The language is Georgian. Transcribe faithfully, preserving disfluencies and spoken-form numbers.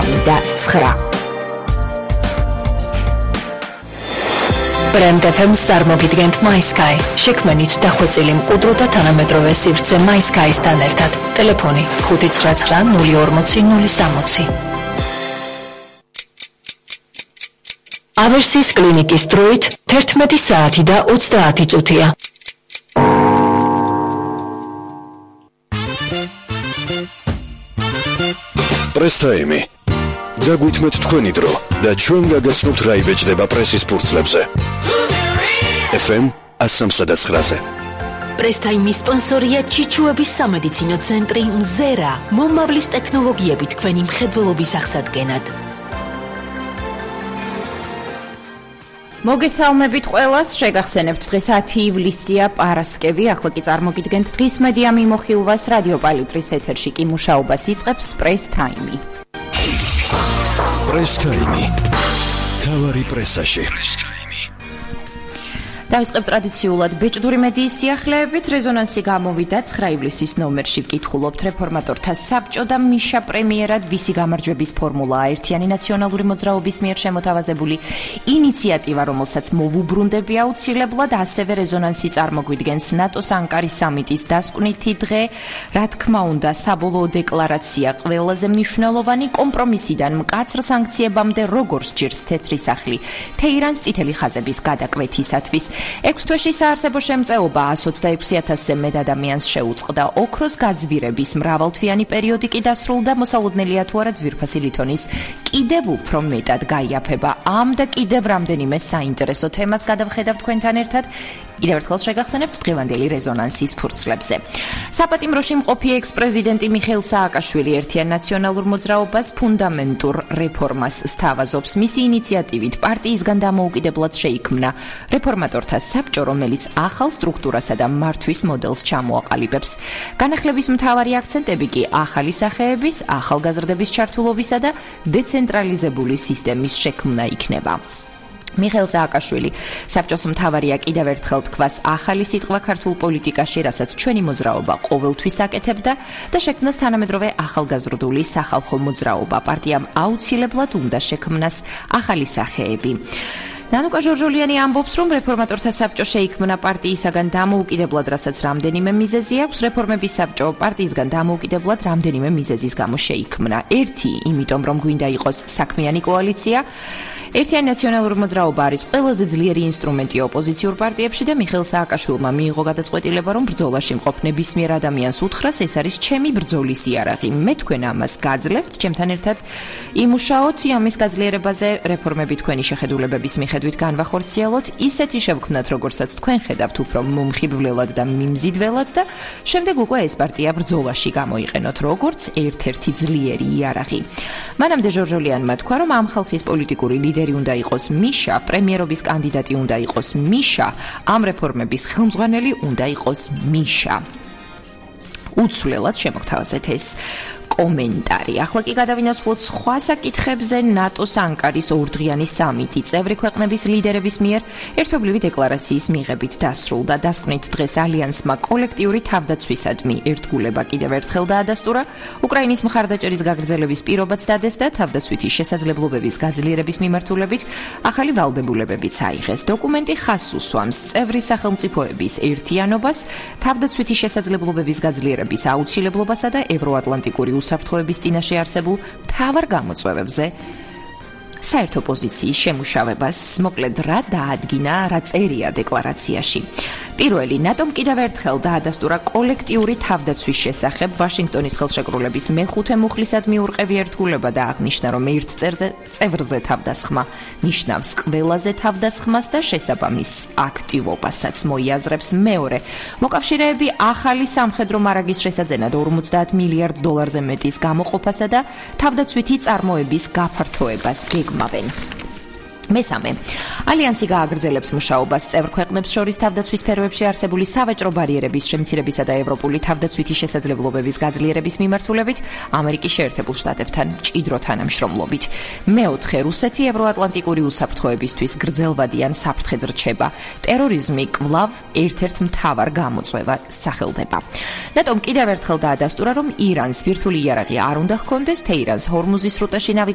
სამი და ცხრა. Brand ef em-ს წარმოგიდგენთ MySky. შექმნით დახვეწილი მყუდრო და თანამედროვე სივრცე MySky-სთან ერთად. ტელეფონი ხუთი ცხრა ცხრა ნული ორმოცი ნული სამოცი. ავერსის კლინიკის დროით თერთმეტი საათი და ოცდაათი წუთია. პრესტაიმი. დაგვითმეთ თქვენი დრო და ჩვენ გაგაცნობთ რა იბეჭდება პრესის ფურცლებზე. ef em one oh nine. პრესტაიმის სპონსორია ჩიჩუების სამედიცინო ცენტრი მზერა, მომავლის ტექნოლოგიებით თქვენი მხედველობის აღსადგენად. მოგესალმებით ყველას, შეგახსენებთ დღეს ათი ივლისია, პარასკევი, ახლა კი წარმოგიდგენთ დღის მედია მიმოხილვას, რადიო პალიტრის ეთერში კი მუშაობას იწყებს პრესტაიმი. პრესტაიმი. თავარი პრესაში. დავიწყებ ტრადიციულად ბეჭდური მედიის სიახლეებით. რეზონანსი გამოვიდა ცხრა ივლისის ნომერში. ვკითხულობთ რეფორმატორთა საბჭო და მიშა პრემიერად ვისი გამარჯვების ფორმულა, ერთიანი ნაციონალური მოძრაობის მიერ შემოთავაზებული ინიციატივა, რომელსაც მოვუბრუნდები აუცილებლად, ასევე რეზონანსი წარმოგვიდგენს ნატოს ანკარის სამიტის დასკვნითი დღე. რა თქმა უნდა, საბოლოო დეკლარაცია ყველაზე მნიშვნელოვანი, კომპრომისიდან მკაცრ სანქციებამდე, როგორც ჭირს თეთრი სახლი თეირანს წითელი ხაზების გადაკვეთისათვის. ექვს თვეში საარსებო შემწეობა one hundred twenty-six ათასზე მეტ ადამიანს შეუწყდა. ოქროს გაძვირების მრავალთვიანი პერიოდი კი დასრულდა. მოსალოდნელია თუ არა ძვირფასი ლითონის კიდევ უფრო მეტად გაიაფება. ამ და კიდევ რამდენიმე საინტერესო თემას გადავხედავთ თქვენთან ერთად. კიდევ ერთხელ შეგახსენებთ დღევანდელი რეზონანსის ფურცლებზე. საპატიმროში მყოფი ექს-პრეზიდენტი მიხეილ სააკაშვილი ერთიან ნაციონალურ მოძრაობას ფუნდამენტურ რეფორმას სთავაზობს. მისი ინიციატივით პარტიისგან დამოუკიდებლად შეიქმნა რეფორმატორთა საბჭო, რომელიც ახალ სტრუქტურასა და მართვის მოდელს ჩამოაყალიბებს. განახლების მთავარი აქცენტები კი ახალი სახეების, ახალგაზრდების ჩართულობისა და დეცენტრალიზებული სისტემის შექმნა იქნება. მიხეილ სააკაშვილი საბჭოს მთავარია კიდევ ერთხელ თქვას ახალი სიტყვა ქართულ პოლიტიკაში, რასაც ჩვენი მოძრაობა ყოველთვის აკეთებდა და შექმნას თანამედროვე ახალგაზრდული სახალხო მოძრაობა. პარტიამ აუცილებლად უნდა შექმნას ახალი სახეები. დანუკა ჟორჟოლიანი ამბობს, რომ რეფორმატორთა საბჭო შეიქმნა პარტიისაგან დამოუკიდებლად, რასაც რამდენიმე მიზეზი აქვს. რეფორმების საბჭო პარტიისგან დამოუკიდებლად რამდენიმე მიზეზის გამო შეიქმნა. ერთი, იმიტომ რომ გვინდა იყოს საქმიანი კოალიცია. ერთიანი ნაციონალური მოძრაობა არის ყველაზე ძლიერი ინსტრუმენტი ოპოზიციურ პარტიებში და მიხეილ სააკაშვილმა მიიღო გადაწყვეტილება, რომ ბრძოლაში მყოფ ნებისმიერ ადამიანს უთხრას, ეს არის ჩემი ბრძოლის იარაღი. მე თქვენ ამას გაძლევთ, ჩემთან ერთად იმუშაოთ ამის გაძლიერებაზე, რეფორმები თქვენი შეხედულებების მიხედვით განვახორციელოთ, ისეთი შევქმნათ, როგორცაც თქვენ ხედავთ, უფრო მომხიბვლელად და მიმზიდველად და შემდეგ უკვე ეს პარტია ბრძოლაში გამოიყენოთ, როგორც ერთ-ერთი ძლიერი იარაღი. მანამდე ჟორჟოლიანმა თქვა, რომ ამ ხალხის პოლიტიკური ლიდერი უნდა იყოს მიშა, პრემიერობის კანდიდატი უნდა იყოს მიშა, ამ რეფორმების ხელმძღვანელი უნდა იყოს მიშა. უცვლელად შემოგთავაზეთ ეს კომენტარი. ახლა კი გადავინაცვლოთ სხვა საკითხებზე. ნატოს ანკარის ორდღიანი სამიტი წევრი ქვეყნების ლიდერების მიერ ერთობლივი დეკლარაციის მიღებით დასრულდა. დასკვნით დღეს ალიანსმა კოლექტიური თავდაცვისადმი ერთგულება კიდევ ერთხელ დაადასტურა. უკრაინის მხარდაჭერის გაგრძელების პირობაც დადეს და თავდაცვითი შესაძლებლობების გაძლიერების მიმართულებით ახალი ვალდებულებებიც აიღეს. დოკუმენტი ხაზს უსვამს წევრი სახელმწიფოების ერთიანობას, თავდაცვითი შესაძლებლობების გაძლიერების აუცილებლობასა და ევროატლანტიკური უსაფრთხოების წინაშე არსებულ მთავარ გამოწვევებზე საერთო პოზიციის შემუშავებას. მოკლედ რა დაადგინა, რა წერია დეკლარაციაში. პირველი, ნატომ კიდევ ერთხელ დაადასტურა კოლექტიური თავდაცვის შესახებ ვაშინგტონის ხელშეკრულების მეხუთე მუხლისადმი ურყევი ერთგულება და აღნიშნა, რომ ერთ წევრზე თავდასხმა ნიშნავს ყველაზე თავდასხმას და შესაბამის აქტივობასაც მოიაზრებს. მეორე, მოკავშირეები ახალი სამხედრო მარაგის შესაძენად ორმოცდაათ მილიარდ დოლარზე მეტის გამოყოფასა და თავდაცვითი წარმოების გაფართოებას გეგმავენ. მესამე, ალიანსი გააგრძელებს მუშაობას წევრ ქვეყნებს შორის თავდაცვის სფეროებში არსებული სავაჭრო ბარიერების შემცირებისა და ევროპული თავდაცვითი შესაძლებლობების გაძლიერების მიმართულებით ამერიკის შეერთებულ შტატებთან მჭიდრო თანამშრომლობით. მეოთხე, რუსეთი ევროატლანტიკური უსაფრთხოებისთვის გრძელვადიან საფრთხედ რჩება. ტერორიზმი კვლავ ერთ-ერთ მთავარ გამოწვევა სახელდება. ნატომ კიდევ ერთხელ დაადასტურა, რომ ირანს ბირთვული იარაღი არ უნდა ჰქონდეს, თეირანს ჰორმუზის სრუტეში